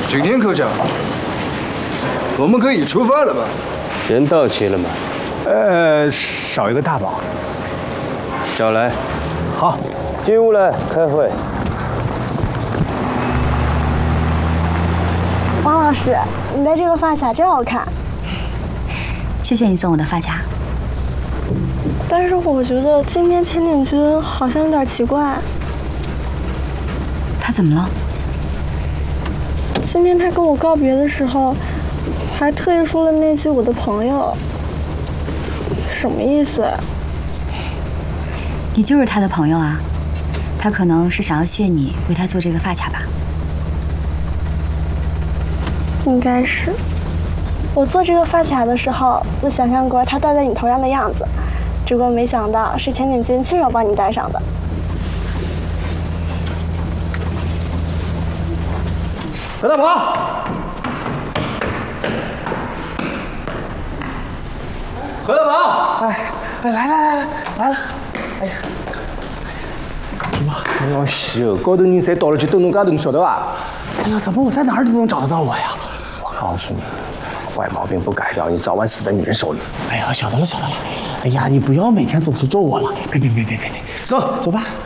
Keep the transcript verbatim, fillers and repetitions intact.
今天口讲，我们可以出发了吧？ 人到齐了吗？ 呃，少一个大宝。 找来。 好， 进屋来开会。 王老师，你的这个发卡真好看。 谢谢你送我的发卡。 但是我觉得今天千鼎君好像有点奇怪。 他怎么了？ 今天他跟我告别的时候，还特意说了那句“我的朋友”，什么意思？ 你就是他的朋友啊，他可能是想要谢你为他做这个发卡吧。 应该是。我做这个发卡的时候，就想象过他戴在你头上的样子，只不过没想到是千鼎君亲手帮你戴上的。 何大宝，何大宝，哎，哎，来来来来来了，哎呀，妈，你要死哦！高头人侪到了，就等侬家头，你晓得吧？哎呀，怎么我在哪儿都能找得到我呀？我告诉你，坏毛病不改掉，你早晚死在女人手里。哎呀，晓得了晓得了。哎呀，你不要每天总是咒我了，别别别别别别，走走吧。